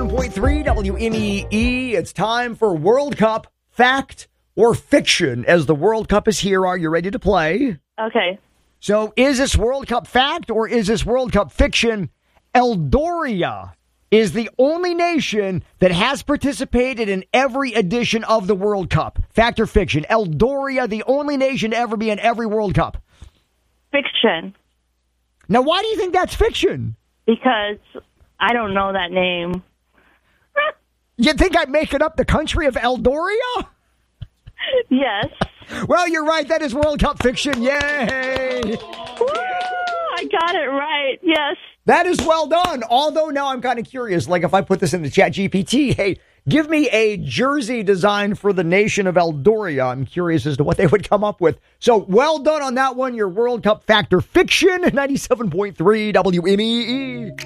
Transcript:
97.3 WMEE. It's time for World Cup Fact or Fiction. As the World Cup is here, are you ready to play? Okay. So is this World Cup Fact or is this World Cup Fiction? Eldoria is the only nation that has participated in every edition of the World Cup. Fact or fiction? Eldoria, the only nation to ever be in every World Cup. Fiction. Now, why do you think that's fiction? Because I don't know that name. You think I'm making up the country of Eldoria? Yes. Well, you're right. That is World Cup fiction. Yay! Woo! I got it right. Yes. That is well done. Although now I'm kind of curious, like if I put this in the chat GPT, hey, give me a jersey design for the nation of Eldoria. I'm curious as to what they would come up with. So well done on that one. Your World Cup Fact or Fiction, 97.3 WMEE.